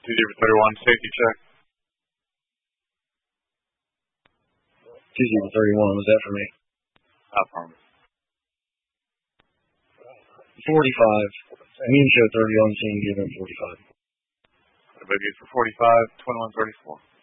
2-0 safety check. 2-0-31, was that for me? Affirmative. 45. Immune show 30 on scene, given 45. The baby is for 45, 21-34.